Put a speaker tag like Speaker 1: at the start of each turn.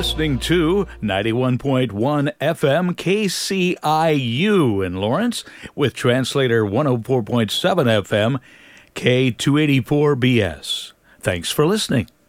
Speaker 1: listening to 91.1 FM KCIU in Lawrence with translator 104.7 FM K284BS. Thanks for listening.